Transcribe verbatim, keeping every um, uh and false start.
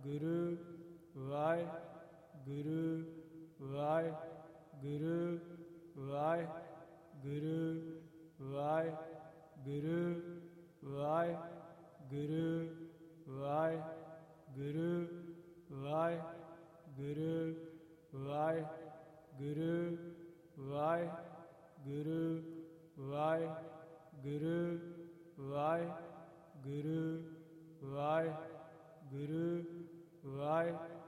ਗੁਰੂ ਵਾਹਿ ਗੁਰੂ ਵਾਹਿ ਗੁਰੂ ਵਾਹਿ ਗੁਰੂ ਵਾਹਿ ਗੁਰੂ ਵਾਹਿ ਗੁਰੂ ਵਾਹਿ ਗੁਰੂ ਵਾਹਿ ਗੁਰੂ ਵਾਹਿ ਗੁਰੂ ਵਾਹਿ ਗੁਰੂ ਵਾਹਿ ਗੁਰੂ ਵਾਹਿ ਗੁਰੂ ਵਾਹਿ ਗੁਰੂ ਵਾਹਿ